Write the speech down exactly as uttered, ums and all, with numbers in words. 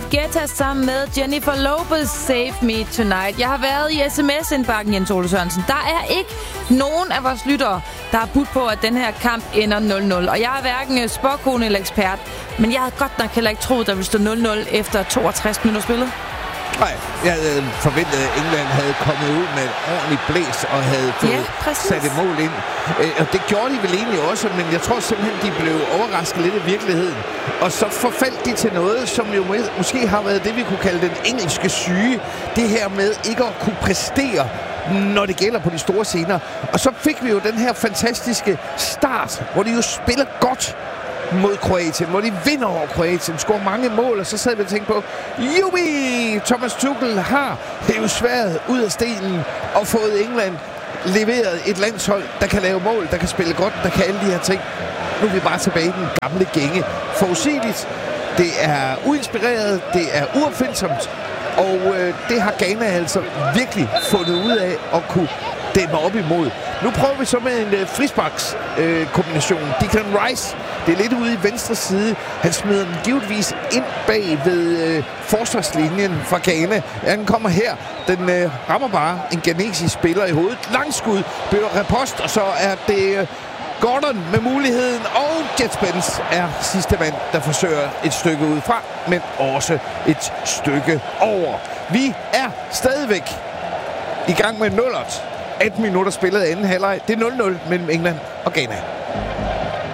Guetta sammen med Jennifer Lopez, Save Me Tonight. Jeg har været i sms-indbakken, Jens Ole Sørensen. Der er ikke nogen af vores lyttere, der har budt på, at den her kamp ender nul nul. Og jeg er hverken spåkone eller ekspert, men jeg havde godt nok heller ikke troet, der ville stå nul nul efter toogtres minutter spillet. Nej, jeg havde forventet, at England havde kommet ud med et ordentligt blæs og havde fået ja, sat et mål ind. Og det gjorde de vel egentlig også, men jeg tror simpelthen, de blev overrasket lidt af virkeligheden. Og så forfaldt de til noget, som jo måske har været det, vi kunne kalde den engelske syge. Det her med ikke at kunne præstere, når det gælder på de store scener. Og så fik vi jo den her fantastiske start, hvor de jo spiller godt mod Kroatien, hvor de vinder over Kroatien, scorer mange mål, og så sad vi og tænkte på, jubi! Thomas Tuchel har hævet sværet ud af stenen og fået England leveret et landshold, der kan lave mål, der kan spille godt, der kan alle de her ting. Nu er vi bare tilbage i den gamle gænge. Forudsigeligt, det er uinspireret, det er uopfindsomt, og øh, det har Ghana altså virkelig fundet ud af at kunne dæmme op imod. Nu prøver vi så med en øh, frisparks øh, kombination. Declan Rice, det er lidt ude i venstre side. Han smider den givetvis ind bag ved øh, forsvarslinjen fra Ghana. Han kommer her. Den øh, rammer bare en ghanesisk spiller i hovedet. Langskud, bøger repost, og så er det øh, Gordon med muligheden. Og Jet Spence er sidste mand, der forsøger et stykke ud fra, men også et stykke over. Vi er stadigvæk i gang med nullert. atten minutter spillet af anden halvleg. Det er nul nul mellem England og Ghana.